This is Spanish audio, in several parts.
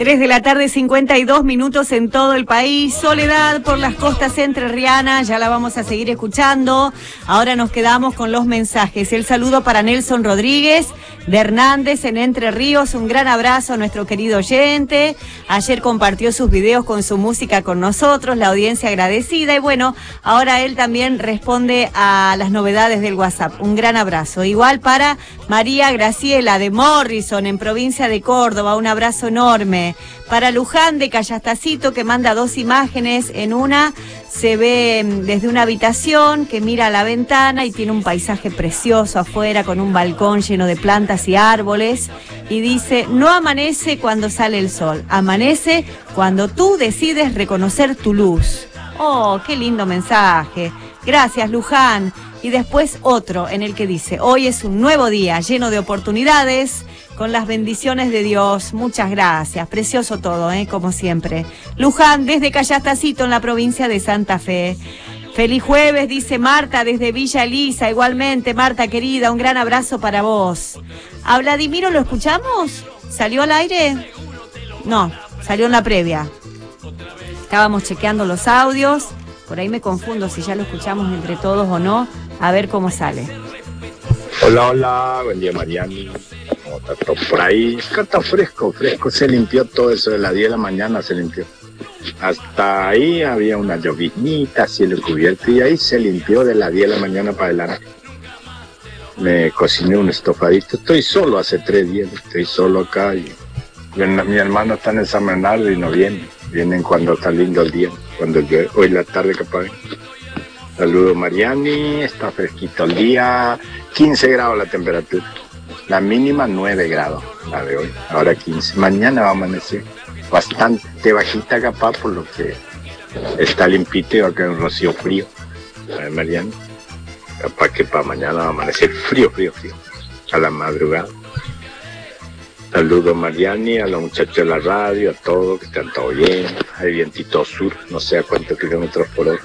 3 de la tarde, 52 minutos en todo el país. Soledad por las costas entrerrianas, ya la vamos a seguir escuchando. Ahora nos quedamos con los mensajes. El saludo para Nelson Rodríguez de Hernández en Entre Ríos. Un gran abrazo a nuestro querido oyente. Ayer compartió sus videos con su música con nosotros, la audiencia agradecida. Y bueno, ahora él también responde a las novedades del WhatsApp. Un gran abrazo. Igual para María Graciela de Morrison en provincia de Córdoba. Un abrazo enorme. Para Luján de Callastacito, que manda 2 imágenes. En una se ve desde una habitación que mira a la ventana y tiene un paisaje precioso afuera con un balcón lleno de plantas y árboles. Y dice, no amanece cuando sale el sol, amanece cuando tú decides reconocer tu luz. Oh, qué lindo mensaje. Gracias, Luján. Y después otro en el que dice, hoy es un nuevo día lleno de oportunidades, con las bendiciones de Dios. Muchas gracias. Precioso todo, como siempre. Luján desde Callastacito en la provincia de Santa Fe. Feliz jueves, dice Marta desde Villa Elisa. Igualmente, Marta querida, un gran abrazo para vos. ¿A Vladimiro lo escuchamos? ¿Salió al aire? No, salió en la previa. Estábamos chequeando los audios. Por ahí me confundo si ya lo escuchamos entre todos o no. A ver cómo sale. Hola, hola, buen día Mariani. ¿Cómo está todo por ahí? Acá está fresco, se limpió todo eso de las 10 de la mañana, se limpió. Hasta ahí había una llovinita, cielo cubierto, y ahí se limpió de las 10 de la mañana para adelante. Me cociné un estofadito, estoy solo hace 3 días, estoy solo acá y mi hermano está en San Bernardo y no vienen cuando está lindo el día, cuando llueve, hoy la tarde capaz. Saludos Mariani, está fresquito el día, 15 grados la temperatura, la mínima 9 grados, la de hoy, ahora 15, mañana va a amanecer bastante bajita capaz, por lo que está limpito y va a caer un rocío frío. A ver Mariani, capaz que para mañana va a amanecer frío, a la madrugada. Saludos Mariani, a los muchachos de la radio, a todos, que están todo bien, hay vientito sur, no sé a cuántos kilómetros por hora.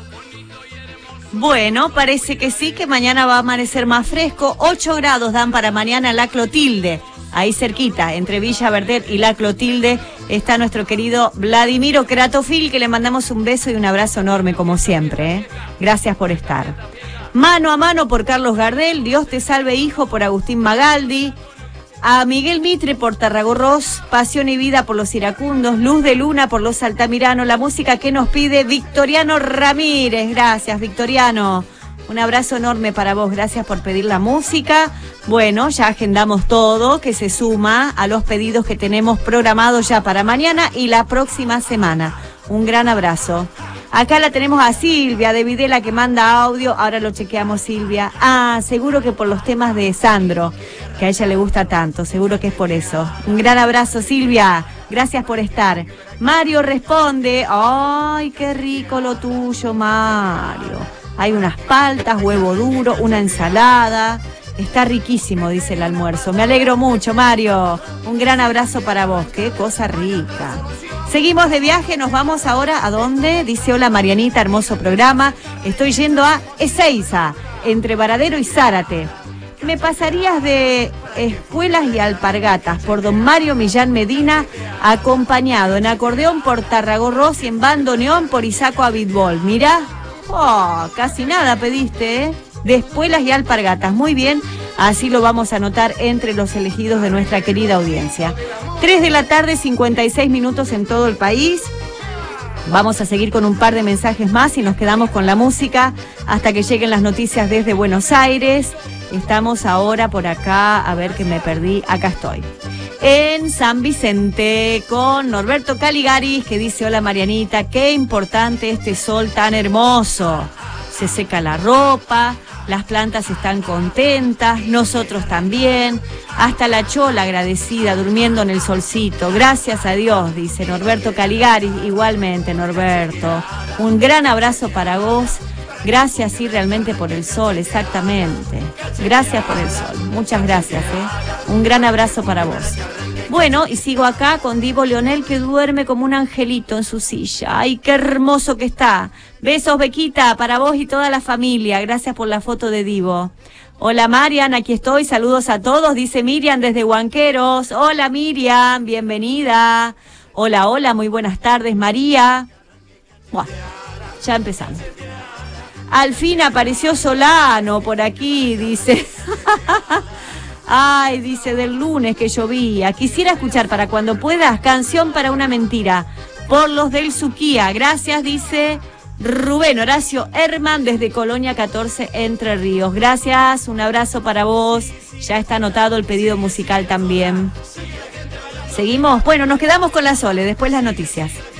Bueno, parece que sí, que mañana va a amanecer más fresco. 8 grados dan para mañana La Clotilde. Ahí cerquita, entre Villa Verdet y La Clotilde, está nuestro querido Vladimiro Cratofil, que le mandamos un beso y un abrazo enorme, como siempre. Gracias por estar. Mano a mano por Carlos Gardel, Dios te salve hijo por Agustín Magaldi. A Miguel Mitre por Tarragorros, Pasión y Vida por los Iracundos, Luz de Luna por los Altamirano, la música que nos pide Victoriano Ramírez. Gracias, Victoriano. Un abrazo enorme para vos, gracias por pedir la música. Bueno, ya agendamos todo, que se suma a los pedidos que tenemos programados ya para mañana y la próxima semana. Un gran abrazo. Acá la tenemos a Silvia de Videla que manda audio, ahora lo chequeamos Silvia. Ah, seguro que por los temas de Sandro, que a ella le gusta tanto, seguro que es por eso. Un gran abrazo Silvia, gracias por estar. Mario responde, ay, qué rico lo tuyo Mario. Hay unas paltas, huevo duro, una ensalada. Está riquísimo, dice el almuerzo. Me alegro mucho, Mario. Un gran abrazo para vos. Qué cosa rica. Seguimos de viaje, nos vamos ahora ¿a dónde? Dice, hola Marianita, hermoso programa. Estoy yendo a Ezeiza, entre Varadero y Zárate. Me pasarías de Espuelas y Alpargatas por don Mario Millán Medina, acompañado en acordeón por Tarragorros y en bandoneón por Isaco Abitbol. Mirá, casi nada pediste, de Espuelas y Alpargatas. Muy bien, así lo vamos a anotar entre los elegidos de nuestra querida audiencia. 3 de la tarde, 56 minutos en todo el país. Vamos a seguir con un par de mensajes más y nos quedamos con la música hasta que lleguen las noticias desde Buenos Aires. Estamos ahora por acá, a ver que me perdí, acá estoy. En San Vicente con Norberto Caligaris, que dice, hola Marianita, qué importante este sol tan hermoso. Se seca la ropa, las plantas están contentas, nosotros también. Hasta la chola agradecida, durmiendo en el solcito. Gracias a Dios, dice Norberto Caligaris. Igualmente, Norberto. Un gran abrazo para vos. Gracias, sí, realmente por el sol, exactamente. Gracias por el sol. Muchas gracias, Un gran abrazo para vos. Bueno, y sigo acá con Divo Leonel, que duerme como un angelito en su silla. ¡Ay, qué hermoso que está! Besos, Bequita, para vos y toda la familia. Gracias por la foto de Divo. Hola Marian, aquí estoy, saludos a todos, dice Miriam desde Huanqueros. Hola Miriam, bienvenida. Hola, hola, muy buenas tardes María. Bueno, ya empezamos. Al fin apareció Solano por aquí, dice. Ay, dice, del lunes que llovía. Quisiera escuchar para cuando puedas Canción para una mentira por los del Suquía. Gracias, dice Rubén Horacio Herman desde Colonia 14, Entre Ríos. Gracias, un abrazo para vos. Ya está anotado el pedido musical también. Seguimos. Bueno, nos quedamos con la Sole, después las noticias.